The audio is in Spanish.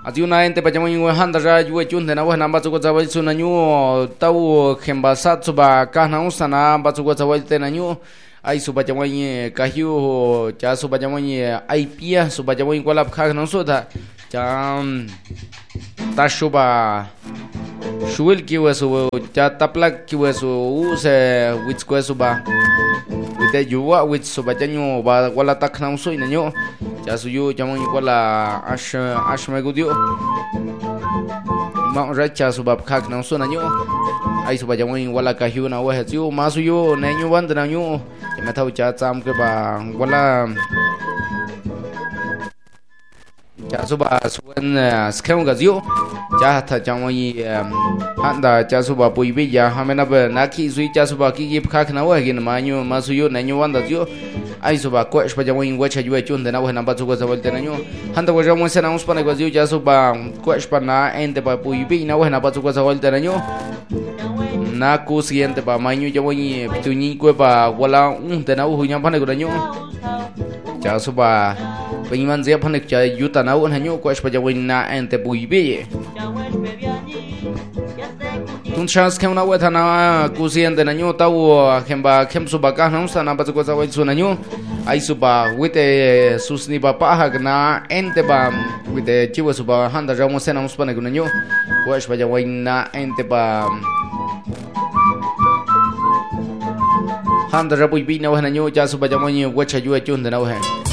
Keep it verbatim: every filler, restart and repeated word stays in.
ati una ente pa jamoi ngwe handa ra yue chun de na wa namba chu ko zawai su na nyu tau khemba sat su ba ka na usana ba chu ko zawai te na nyu ai su ba jamoi ka hiu cha su ba jamoi ai pia su ba jamoi ko lap kha na su da cham ta shu ba shuil ki wa su cha tapla ki wa su u se wits ko su ba wite yuwa wits su ba janyu ba wala tak na su na nyu cha su yu jamoi ko la ash ash me gudio ma ra cha su ba kha na su na nyu ai su ba jamoi wala ka hiu na wa he yu ma su yu ne nyu wan na nyu me thau cha cham ke ba wala cha su ba suan skam ga yu cha tha jamoi anda cha su ba pui bi ya ha me na ba na ki zui cha su ba ki ki kha na wa gi na ma nyu ma su yu ne nyu wan da yu ai su ba ko pa jamoi ngwa cha yu chun de na wa na ba chu ko sa wal de na nyu han da wa jamoi se na uns pa na ga yu cha su ba ko pa na en de ba pui bi na wa na ba chu ko sa wal de na nyu na ku siguiente pa ma nyu jamoi tu ni ko pa wala un de na hu nya pa na ga nyu cha su ba pin man zia pa na cha yu ta na un nyu ko pa jamoi na en te pui bi tun chance kem na weta na kusien de na nyu ta wo kem ba kem su ba ka na sa na ba ko sa wa su na nyu ai su ba wite susni ba pa ha na ente ba wite chiwa su ba handa ja mo se na uspa na gu na nyu ko es ba ja wa na ente ba handa ja bu bi na wa na nyu ja su ba ja mo nyu wa cha yu chun de na wa